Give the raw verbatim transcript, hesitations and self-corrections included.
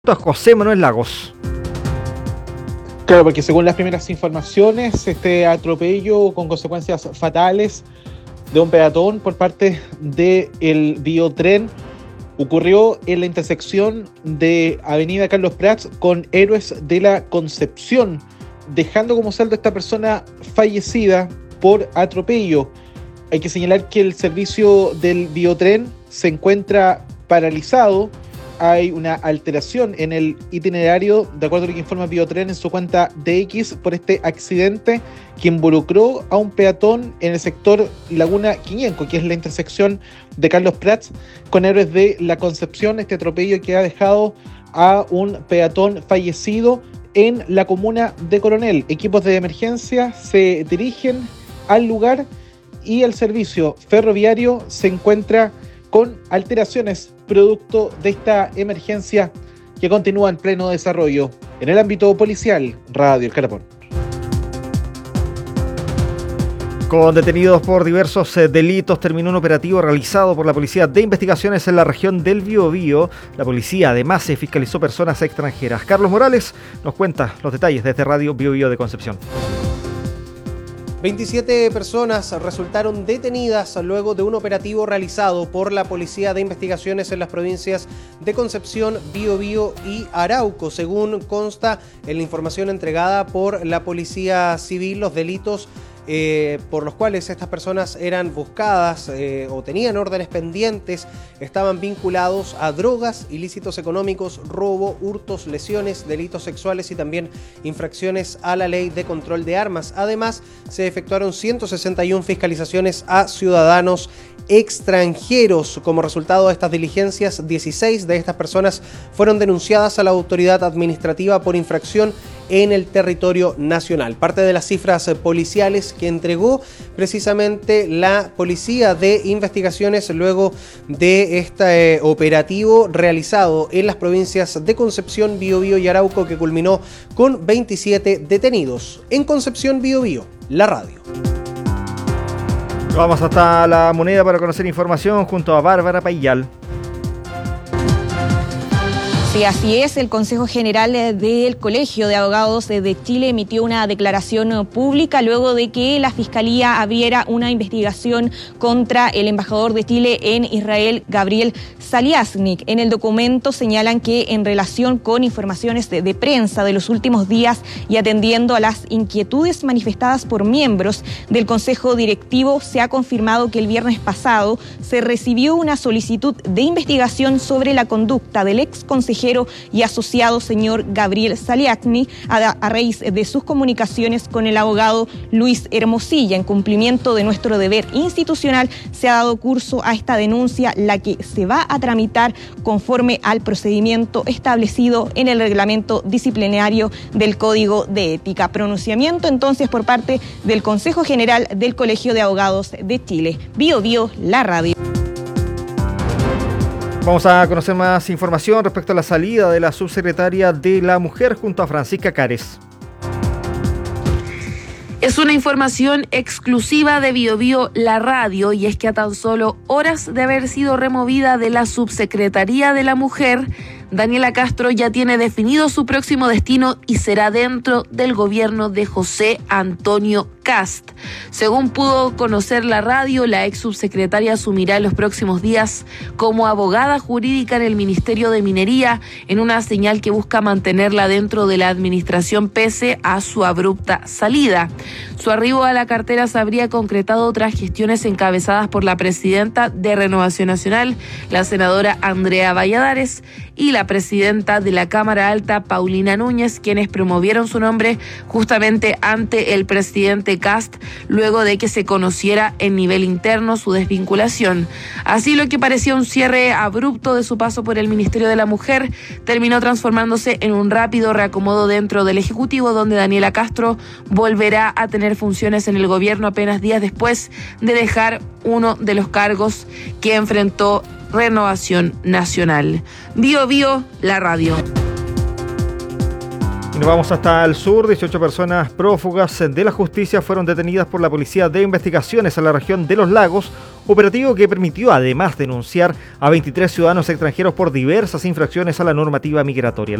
José Manuel Lagos. Claro, porque según las primeras informaciones, este atropello con consecuencias fatales de un peatón por parte del Biotren ocurrió en la intersección de Avenida Carlos Prats con Héroes de la Concepción, dejando como saldo a esta persona fallecida por atropello. Hay que señalar que el servicio del Biotren se encuentra paralizado. Hay una alteración en el itinerario, de acuerdo a lo que informa Biotren en su cuenta de X, por este accidente que involucró a un peatón en el sector Laguna Quiñenco, que es la intersección de Carlos Prats con Héroes de la Concepción. Este atropello que ha dejado a un peatón fallecido en la comuna de Coronel. Equipos de emergencia se dirigen al lugar y el servicio ferroviario se encuentra con alteraciones producto de esta emergencia que continúa en pleno desarrollo. En el ámbito policial, Radio El Carapón. Con detenidos por diversos eh, delitos, terminó un operativo realizado por la Policía de Investigaciones en la región del Biobío. La policía además se fiscalizó personas extranjeras. Carlos Morales nos cuenta los detalles desde Radio Biobío de Concepción. veintisiete personas resultaron detenidas luego de un operativo realizado por la Policía de Investigaciones en las provincias de Concepción, Biobío y Arauco. Según consta en la información entregada por la Policía Civil, los delitos Eh, por los cuales estas personas eran buscadas eh, o tenían órdenes pendientes estaban vinculados a drogas, ilícitos económicos, robo, hurtos, lesiones, delitos sexuales y también infracciones a la ley de control de armas. Además, se efectuaron ciento sesenta y una fiscalizaciones a ciudadanos extranjeros. Como resultado de estas diligencias, dieciséis de estas personas fueron denunciadas a la autoridad administrativa por infracción en el territorio nacional. Parte de las cifras policiales que entregó precisamente la Policía de Investigaciones luego de este eh, operativo realizado en las provincias de Concepción, Biobío y Arauco, que culminó con veintisiete detenidos. En Concepción, Biobío, la radio. Vamos hasta La Moneda para conocer información junto a Bárbara Payal. Sí, así es. El Consejo General del Colegio de Abogados de Chile emitió una declaración pública luego de que la Fiscalía abriera una investigación contra el embajador de Chile en Israel, Gabriel Saliasnik. En el documento señalan que en relación con informaciones de, de prensa de los últimos días y atendiendo a las inquietudes manifestadas por miembros del Consejo Directivo, se ha confirmado que el viernes pasado se recibió una solicitud de investigación sobre la conducta del ex consejero y asociado señor Gabriel Saliasnik a, a raíz de sus comunicaciones con el abogado Luis Hermosilla. En cumplimiento de nuestro deber institucional, se ha dado curso a esta denuncia, la que se va a tramitar conforme al procedimiento establecido en el reglamento disciplinario del Código de Ética. Pronunciamiento entonces por parte del Consejo General del Colegio de Abogados de Chile. Bio Bio, la radio. Vamos a conocer más información respecto a la salida de la subsecretaria de la Mujer junto a Francisca Cares. Es una información exclusiva de Biobío La Radio, y es que a tan solo horas de haber sido removida de la Subsecretaría de la Mujer, Daniela Castro ya tiene definido su próximo destino y será dentro del gobierno de José Antonio Kast. Según pudo conocer la radio, la ex subsecretaria asumirá en los próximos días como abogada jurídica en el Ministerio de Minería, en una señal que busca mantenerla dentro de la administración pese a su abrupta salida. Su arribo a la cartera se habría concretado tras gestiones encabezadas por la presidenta de Renovación Nacional, la senadora Andrea Valladares, y la presidenta de la Cámara Alta, Paulina Núñez, quienes promovieron su nombre justamente ante el presidente Kast, luego de que se conociera en nivel interno su desvinculación. Así, lo que parecía un cierre abrupto de su paso por el Ministerio de la Mujer terminó transformándose en un rápido reacomodo dentro del Ejecutivo, donde Daniela Castro volverá a tener funciones en el gobierno apenas días después de dejar uno de los cargos que enfrentó Renovación Nacional. Bio Bio, la radio. Y nos vamos hasta el sur. dieciocho personas prófugas de la justicia fueron detenidas por la Policía de Investigaciones en la región de Los Lagos, operativo que permitió además denunciar a veintitrés ciudadanos extranjeros por diversas infracciones a la normativa migratoria.